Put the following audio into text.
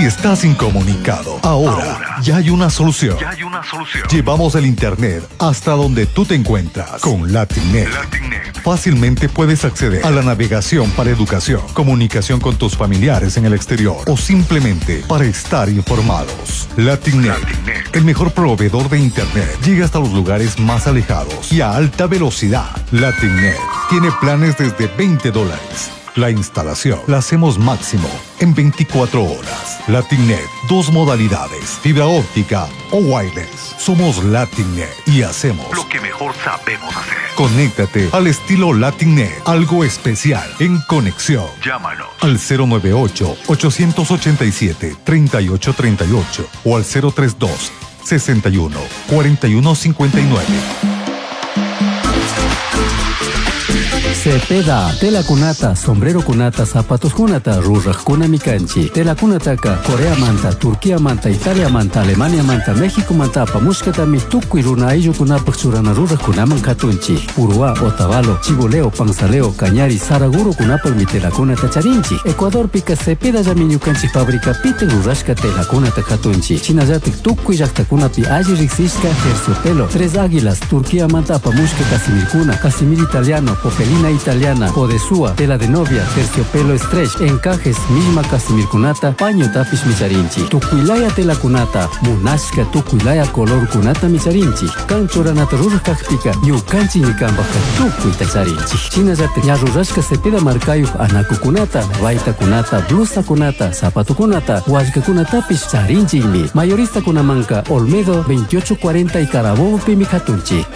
Si estás incomunicado, ahora ya hay una solución. Llevamos el internet hasta donde tú te encuentras con Latinnet. Fácilmente puedes acceder a la navegación para educación, comunicación con tus familiares en el exterior o simplemente para estar informados. Latinnet, el mejor proveedor de internet, llega hasta los lugares más alejados y a alta velocidad. Latinnet tiene planes desde $20. La instalación la hacemos máximo en 24 horas. Latinnet, 2 modalidades, fibra óptica o wireless. Somos Latinnet y hacemos lo que mejor sabemos hacer. Conéctate al estilo Latinnet, algo especial en conexión. Llámanos al 098-887-3838 o al 032-61-4159. Cepeda, tela kunata, sombrero kunata, zapatos kunata, ruraj kuna mikanchi. Tela kunataka, Corea manta, Turquía manta, Italia manta, Alemania manta, México manta, pamushkatami, tukui runa ayllu kunapak churana ruraj kunaman katunchi. Purua, Otavalo, Chiboleo, Panzaleo, Cañari, Saraguro kunapak mi tela kunata charinchi. Ecuador pika Cepeda yamiñukanchi fabrica piten rurashka tela kunata katunchi. Chinayatik tukui llakta kunapi alli riksishka, terciopelo, Tres Águilas, Turquía manta, pamushka casimir kuna, casimir italiano, popelina italiana, podesúa, tela de novia, terciopelo stretch, encajes, misma casimir kunata, paño tapish micharinchi. Tukuilaya tela kunata, munashka tukuilaya color kunata micharinchi. Kanchoranata rurajkakpika, yukanchi nikambaka tukui tacharinchi. Chinayate yarurashka Cepeda markayu anaku kunata, vaita kunata, blusa kunata, zapato kunata, washka kunatapish charinchi mi. Mayorista kunamanka, Olmedo 2840 y Carabobo pimi katunchi.